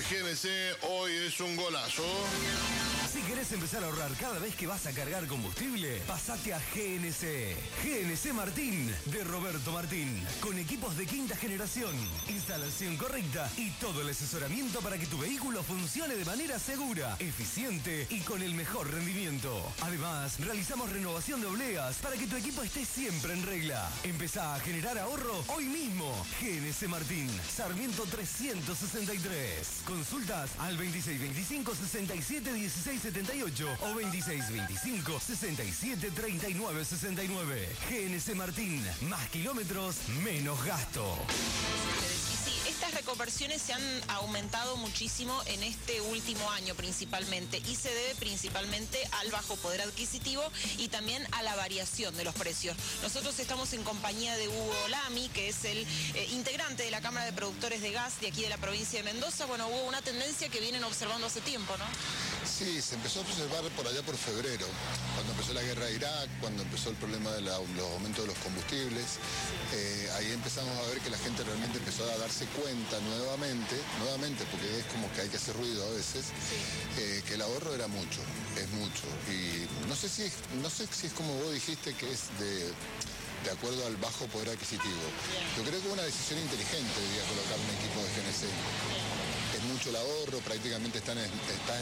GNC hoy es un golazo. Si querés empezar a ahorrar cada vez que vas a cargar combustible, pasate a GNC. GNC Martín, de Roberto Martín. Con equipos de quinta generación, instalación correcta y todo el asesoramiento para que tu vehículo funcione de manera segura, eficiente y con el mejor rendimiento. Además, realizamos renovación de obleas para que tu equipo esté siempre en regla. Empezá a generar ahorro hoy mismo. GNC Martín, Sarmiento 363. Consultas al 2625 67 16 78 o 2625 67 39 69. GNC Martín, más kilómetros, menos gasto. Y sí, estas reconversiones se han aumentado muchísimo en este último año principalmente, y se debe principalmente al bajo poder adquisitivo y también a la variación de los precios. Nosotros estamos en compañía de Hugo Lamy, que es el integrante de la Cámara de Productores de Gas de aquí de la provincia de Mendoza. Bueno, hubo una tendencia que vienen observando hace tiempo, ¿no? Sí, se empezó a observar por allá por febrero, cuando empezó la guerra de Irak, cuando empezó el problema de los aumentos de los combustibles. Ahí empezamos a ver que la gente realmente empezó a darse cuenta nuevamente, porque es como que hay que hacer ruido a veces, que el ahorro era mucho, es mucho. Y no sé si es como vos dijiste, que es de acuerdo al bajo poder adquisitivo. Yo creo que es una decisión inteligente colocar un equipo de GNC. Es mucho el ahorro, prácticamente estás en 1.300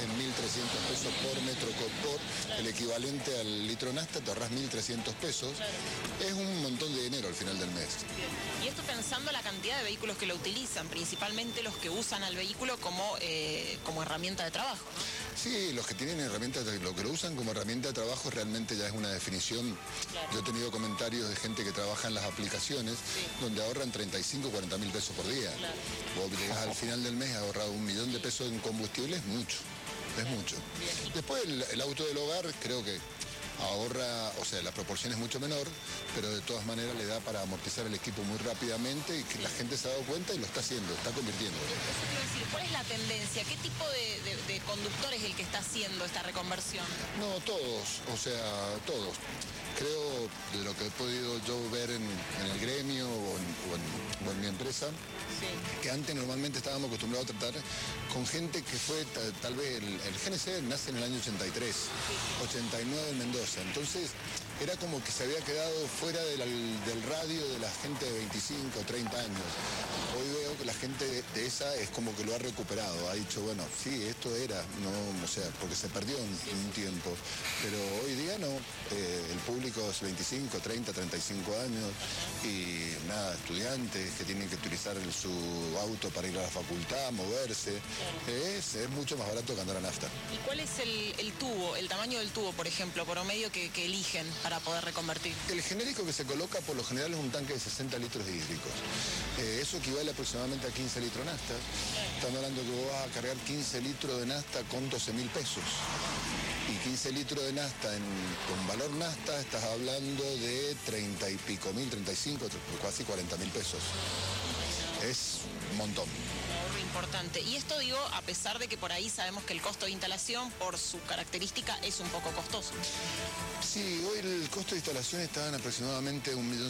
pesos por metro por el equivalente al litro nafta, te ahorras 1.300 pesos. Es un montón de dinero al final del mes. Y esto pensando la cantidad de vehículos que lo utilizan, principalmente los que usan al vehículo como herramienta de trabajo, ¿no? Sí, los que tienen herramientas, lo que lo usan como herramienta de trabajo realmente ya es una definición. Claro. Yo he tenido comentarios de gente que trabaja en las aplicaciones, donde ahorran 35, 40 mil pesos por día. Claro. Vos llegás al final del mes, ahorrado 1 millón de pesos en combustible, es mucho. Es mucho. Bien. Después el auto del hogar creo que ahorra, o sea, la proporción es mucho menor, pero de todas maneras le da para amortizar el equipo muy rápidamente, y que la gente se ha dado cuenta y lo está haciendo, está convirtiendo. Eso te iba a decir, ¿cuál es la tendencia? ¿Qué tipo de conductor es el que está haciendo esta reconversión? No, todos, o sea, todos. Creo, de lo que he podido yo ver en el gremio o en mi empresa, que antes normalmente estábamos acostumbrados a tratar con gente que fue, tal vez, el GNC nace en el año 83, 89 en Mendoza. Entonces, era como que se había quedado fuera del radio de la gente de 25 o 30 años. Hoy veo que la gente de esa es como que lo ha recuperado, ha dicho, bueno, sí, esto era, no, o sea, porque se perdió en un tiempo, pero hoy día no, el público es 25, 30, 35 años, y nada, estudiantes que tienen que utilizar su auto para ir a la facultad, moverse, es mucho más barato que andar a nafta. ¿Y cuál es el tubo, el tamaño del tubo, por ejemplo, promedio que eligen para poder reconvertir? El genérico que se coloca por lo general es un tanque de 60 litros de hídricos. Eso equivale aproximadamente a 15 litros de nafta. Estamos hablando que vos vas a cargar 15 litros de nafta con 12 mil pesos. Y 15 litros de nafta con valor nafta, estás hablando de 30 y pico mil, 35, casi 40 mil pesos. Es un montón. Un ahorro importante. Y esto digo, a pesar de que por ahí sabemos que el costo de instalación, por su característica, es un poco costoso. Sí, hoy el costo de instalación está en aproximadamente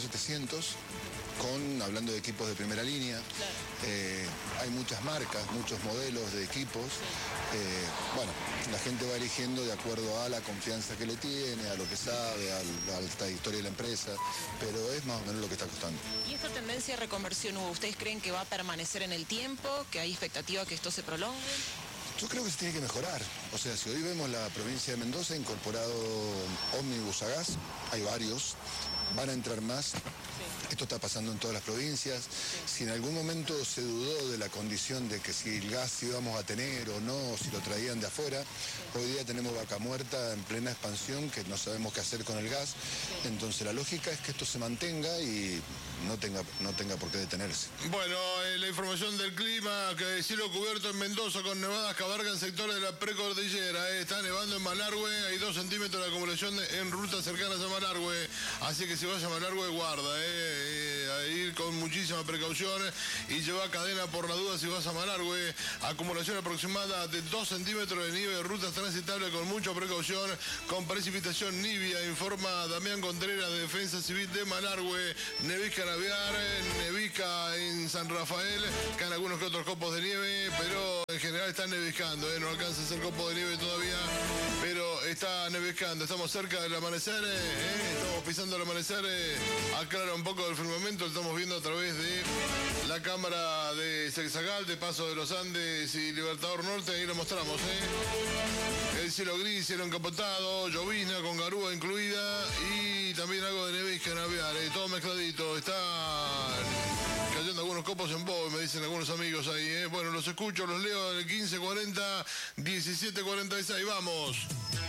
1.700.000, hablando de equipos de primera línea. Claro. Hay muchas marcas, muchos modelos de equipos. Bueno, la gente va eligiendo de acuerdo a la confianza que le tiene, a lo que sabe, a la historia de la empresa, pero es más o menos lo que está costando. ¿Y esta tendencia de reconversión, Hugo, ustedes creen que va a permanecer en el tiempo, que hay expectativa que esto se prolongue? Yo creo que se tiene que mejorar. O sea, si hoy vemos la provincia de Mendoza ha incorporado ómnibus a gas, hay varios, van a entrar más. Esto está pasando en todas las provincias. Si en algún momento se dudó de la condición de que si el gas íbamos a tener o no, o si lo traían de afuera, hoy día tenemos Vaca Muerta en plena expansión, que no sabemos qué hacer con el gas. Entonces la lógica es que esto se mantenga y no tenga por qué detenerse. Bueno, la información del clima, que cielo cubierto en Mendoza con nevadas que abarcan sectores de la precordillera. Está nevando en Malargüe, hay 2 centímetros de acumulación en rutas cercanas a Malargüe. Así que si vas a Malargüe, guarda, a ir con muchísima precaución y lleva cadena por la duda si vas a Malargüe. Acumulación aproximada de 2 centímetros de nieve, rutas transitables con mucha precaución, con precipitación nibia, informa Damián Contreras de Defensa Civil de Malargüe. Nevisca en Aviar, nevica en San Rafael, caen algunos que otros copos de nieve, pero en general acá está nevescando, no alcanza a ser copo de nieve todavía, pero está nevescando, estamos cerca del amanecer, estamos pisando el amanecer, aclara un poco del firmamento, lo estamos viendo a través de la cámara de Sexagal, de Paso de los Andes y Libertador Norte, ahí lo mostramos, el cielo gris, cielo encapotado, llovizna con garúa incluida y también algo de nevisca en Alvear, todo mezcladito, está cayendo algunos copos en Bob, me dicen algunos amigos ahí, Bueno, los escucho, los leo en el 1540 1746, vamos.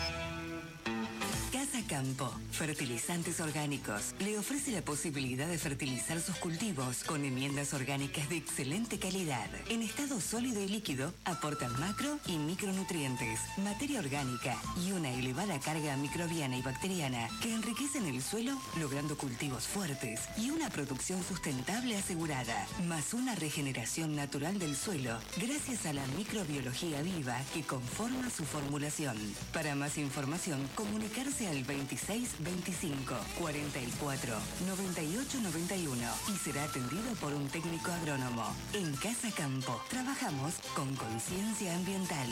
Casa Campo, fertilizantes orgánicos, le ofrece la posibilidad de fertilizar sus cultivos con enmiendas orgánicas de excelente calidad. En estado sólido y líquido, aportan macro y micronutrientes, materia orgánica y una elevada carga microbiana y bacteriana que enriquecen el suelo, logrando cultivos fuertes y una producción sustentable asegurada, más una regeneración natural del suelo gracias a la microbiología viva que conforma su formulación. Para más información, comunicarse al 26 25 44 98 91 y será atendido por un técnico agrónomo. En Casa Campo trabajamos con conciencia ambiental.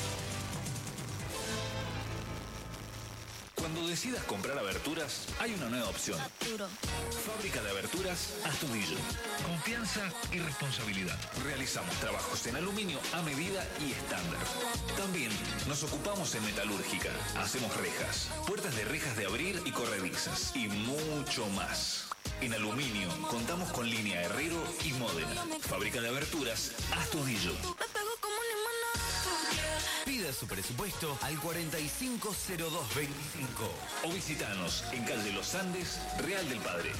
Cuando decidas comprar aberturas, hay una nueva opción. Fábrica de Aberturas Astudillo. Confianza y responsabilidad. Realizamos trabajos en aluminio a medida y estándar. También nos ocupamos en metalúrgica. Hacemos rejas, puertas de rejas de abrir y corredizas y mucho más. En aluminio contamos con línea Herrero y Módena. Fábrica de Aberturas Astudillo. Pida su presupuesto al 450225 o visitanos en calle Los Andes, Real del Padre.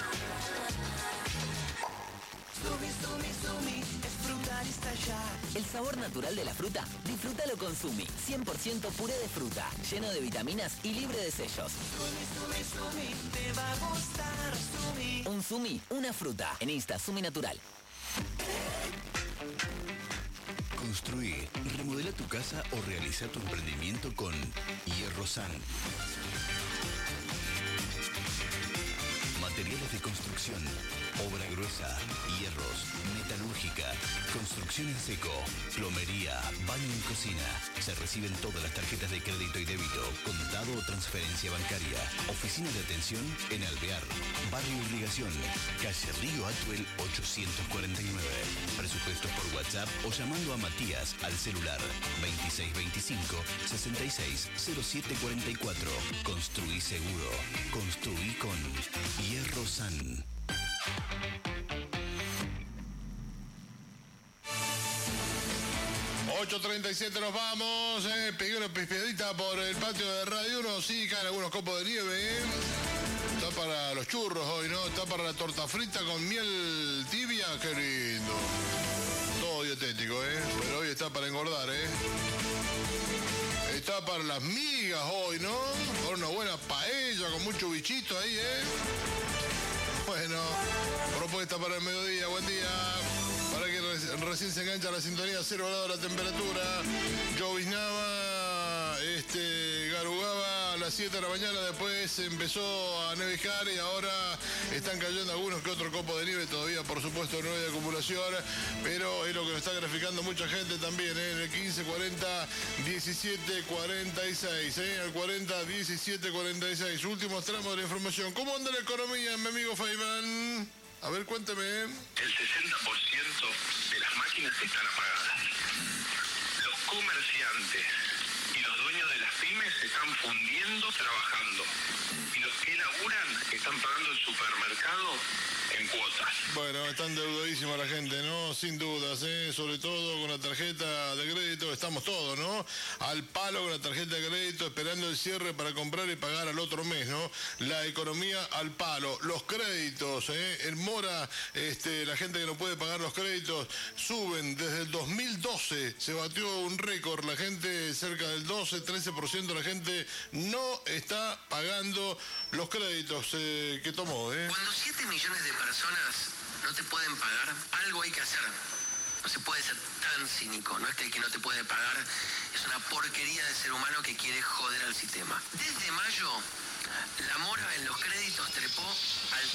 El sabor natural de la fruta, disfrútalo con Sumi, 100% puré de fruta, lleno de vitaminas y libre de sellos. Sumi, te va a gustar, Sumi. Un Sumi, una fruta. En Insta, Sumi Natural. Construí, remodela tu casa o realiza tu emprendimiento con Hierrosan. Materiales de construcción, obra gruesa, hierros, metalúrgica, construcción en seco, plomería, baño y cocina. Se reciben todas las tarjetas de crédito y débito, contado o transferencia bancaria. Oficina de atención en Alvear, Barrio Irrigación, calle Río Atuel 849. Presupuestos por WhatsApp o llamando a Matías al celular 2625 660744. Construí seguro. Construí con Hierrosan. ...8:37 nos vamos... Pegué una pispeadita por el patio de Radio 1... ...sí, caen algunos copos de nieve... Está para los churros hoy, ¿no? Está para la torta frita con miel tibia... ¡Qué lindo! Todo dietético, pero hoy está para engordar, Está para las migas hoy, ¿no? Para una buena paella con mucho bichito ahí, Bueno, propuesta para el mediodía, buen día. Para que recién se engancha la sintonía, 0 grados la temperatura. Lloviznaba, garugaba a las 7 de la mañana, después empezó a nevejar y ahora están cayendo algunos que otros copos de nieve, todavía por supuesto no hay acumulación, pero es lo que nos está graficando mucha gente también, en el 1540 1746, el 40 1746, últimos tramos de la información. ¿Cómo anda la economía, mi amigo Feynman? A ver, cuénteme. El 60% de las máquinas están apagadas. Los comerciantes y los dueños de las pymes se están fundiendo trabajando. Y los que laburan están pagando el supermercado en cuotas. Bueno, está endeudadísima la gente, ¿no? Sin dudas, sobre todo con la tarjeta de crédito, estamos todos, ¿no? Al palo con la tarjeta de crédito, esperando el cierre para comprar y pagar al otro mes, ¿no? La economía al palo, los créditos, el mora, la gente que no puede pagar los créditos, suben desde el 2012, se batió un récord, la gente, cerca del 12-13% de la gente no está pagando los créditos que tomó, Cuando 7 millones de personas no te pueden pagar, algo hay que hacer. No se puede ser tan cínico. No es que el que no te puede pagar es una porquería de ser humano que quiere joder al sistema. Desde mayo La mora en los créditos trepó al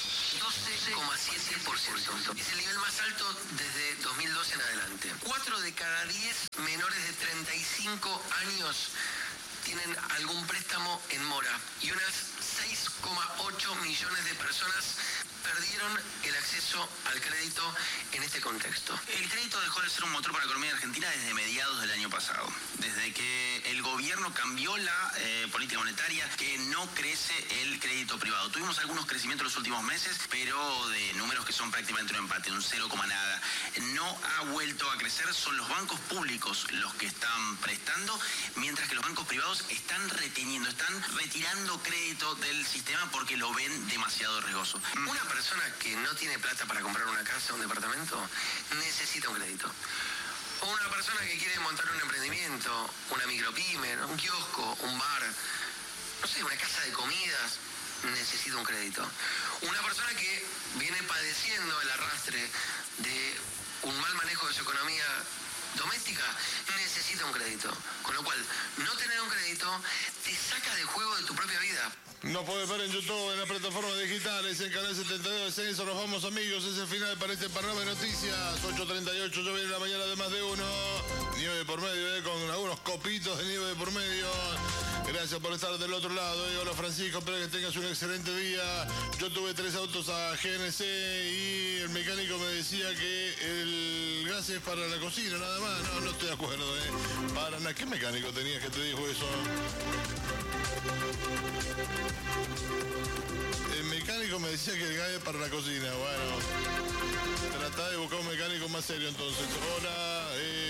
12,7%. Es el nivel más alto desde 2012 en adelante. 4 de cada 10 menores de 35 años tienen algún préstamo en mora y unas 6,8 millones de personas perdieron el acceso al crédito en este contexto. El crédito dejó de ser un motor para la economía argentina desde mediados del año pasado, desde que el gobierno cambió la política monetaria, que no crece el crédito privado. Tuvimos algunos crecimientos en los últimos meses, pero de números que son prácticamente un empate, un 0, nada. No ha vuelto a crecer, son los bancos públicos los que están prestando, mientras que los bancos privados están reteniendo, están retirando crédito del sistema porque lo ven demasiado riesgoso. Una persona que no tiene plata para comprar una casa o un departamento necesita un crédito. O una persona que quiere montar un emprendimiento, una micropyme, ¿no? Un kiosco, un bar, no sé, una casa de comidas, necesita un crédito. Una persona que viene padeciendo el arrastre de un mal manejo de su economía doméstica necesita un crédito. Con lo cual, no tener un crédito te saca del juego de tu propia vida. Nos puedes ver en YouTube, en las plataformas digitales, en Canal 72 de Censo. Nos vamos, amigos, es el final para este programa de noticias. 8:38, yo en la mañana de más de uno. Nieve por medio, con algunos copitos de nieve por medio. Gracias por estar del otro lado. Hola, Francisco, espero que tengas un excelente día. Yo tuve 3 autos a GNC y el mecánico me decía que el gas es para la cocina, nada más. No estoy de acuerdo, Para nada. ¿Qué mecánico tenías que te dijo eso? El mecánico me decía que el gas es para la cocina. Bueno, tratá de buscar un mecánico más serio entonces. Hola,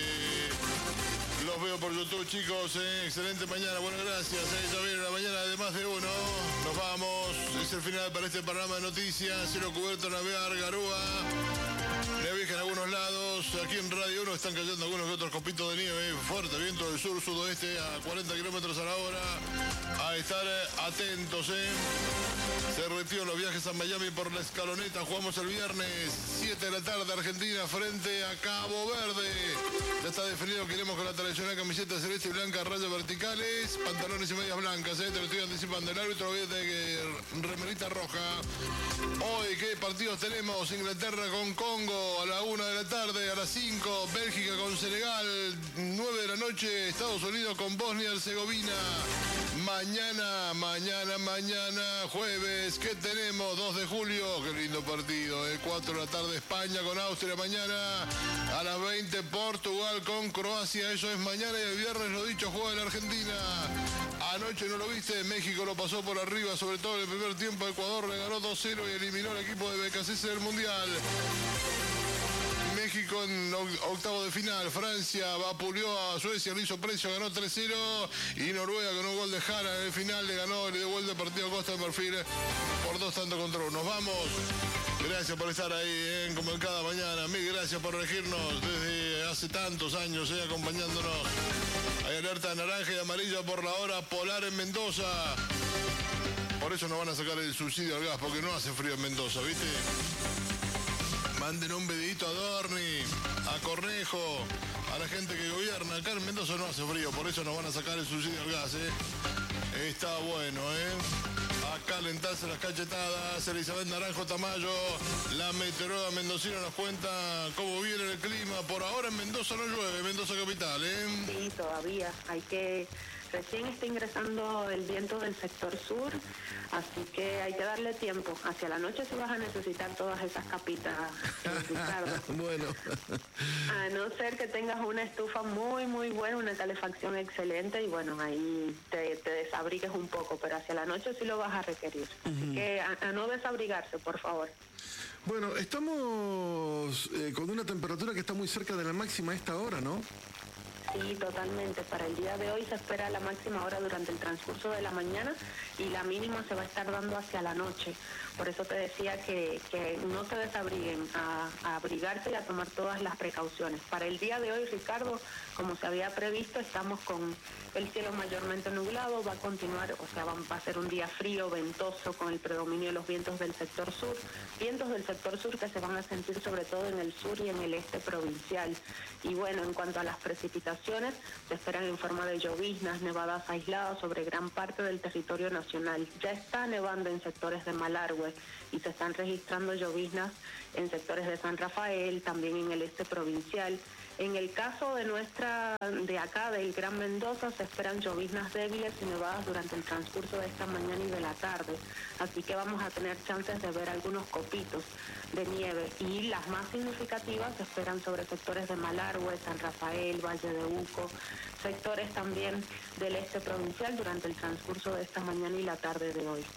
los veo por YouTube, chicos. Excelente mañana, bueno, gracias. Ya viene la mañana de más de uno. Nos vamos. Es el final para este programa de noticias. Cielo cubierto, navegar, garúa. Nevis en algunos lados. Aquí en Radio 1 están cayendo algunos que otros copitos de nieve. Fuerte viento del sur, sudoeste a 40 kilómetros a la hora. A estar atentos, Se retiraron los viajes a Miami por la escaloneta. Jugamos el viernes, 7 de la tarde, Argentina frente a Cabo Verde. Ya está definido, queremos con la tradicional camiseta celeste y blanca, rayas verticales, pantalones y medias blancas, Te lo estoy anticipando. El árbitro viene de remerita roja. Hoy, ¿qué partidos tenemos? Inglaterra con Congo a la 1 de la tarde, a las 5, Bélgica con Senegal, 9 de la noche, Estados Unidos con Bosnia-Herzegovina. Mañana, jueves, ¿qué tenemos? 2 de julio, qué lindo partido, 4 de la tarde, España con Austria mañana, a las 20, Portugal con Croacia, eso es mañana, y el viernes, lo dicho, juega en Argentina. Anoche, ¿no lo viste? México lo pasó por arriba, sobre todo en el primer tiempo, Ecuador le ganó 2-0 y eliminó al equipo de BKC del Mundial. México en octavo de final, Francia vapuleó a Suecia, le hizo precio, ganó 3-0 y Noruega con un gol de Jara en el final le ganó, le dio vuelta el partido a Costa de Marfil por 2-0. Nos vamos, gracias por estar ahí, como en cada mañana, mil gracias por elegirnos desde hace tantos años, acompañándonos. Hay alerta naranja y amarilla por la hora polar en Mendoza. Por eso nos van a sacar el subsidio al gas, porque no hace frío en Mendoza, ¿viste? Manden un pedidito a Dorni, a Cornejo, a la gente que gobierna. Acá en Mendoza no hace frío, por eso nos van a sacar el subsidio al gas, Está bueno, A calentarse las cachetadas. Elizabeth Naranjo Tamayo, la meteoróloga mendocina, nos cuenta cómo viene el clima. Por ahora en Mendoza no llueve, Mendoza capital, Sí, todavía. Recién está ingresando el viento del sector sur, así que hay que darle tiempo. Hacia la noche sí vas a necesitar todas esas capitas, Ricardo. Bueno. A no ser que tengas una estufa muy, muy buena, una calefacción excelente, y bueno, ahí te desabrigues un poco, pero hacia la noche sí lo vas a requerir. Así que a no desabrigarse, por favor. Bueno, estamos con una temperatura que está muy cerca de la máxima a esta hora, ¿no? Sí, totalmente. Para el día de hoy se espera la máxima hora durante el transcurso de la mañana y la mínima se va a estar dando hacia la noche. Por eso te decía que no se desabriguen, a abrigarse y a tomar todas las precauciones. Para el día de hoy, Ricardo, como se había previsto, estamos con el cielo mayormente nublado, va a continuar, va a ser un día frío, ventoso, con el predominio de los vientos del sector sur. Vientos del sector sur que se van a sentir sobre todo en el sur y en el este provincial. Y bueno, en cuanto a las precipitaciones, precipitaciones se esperan en forma de lloviznas, nevadas aisladas sobre gran parte del territorio nacional. Ya está nevando en sectores de Malargüe y se están registrando lloviznas en sectores de San Rafael, también en el este provincial. En el caso de acá, del Gran Mendoza, se esperan lloviznas débiles y nevadas durante el transcurso de esta mañana y de la tarde. Así que vamos a tener chances de ver algunos copitos de nieve. Y las más significativas se esperan sobre sectores de Malargüe, San Rafael, Valle de Uco, sectores también del este provincial durante el transcurso de esta mañana y la tarde de hoy.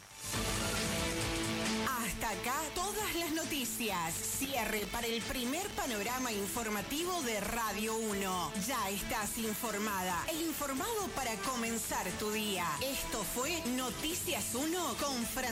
Hasta acá todas las noticias. Cierre para el primer panorama informativo de Radio 1. Ya estás informada e informado para comenzar tu día. Esto fue Noticias 1 con Francisco.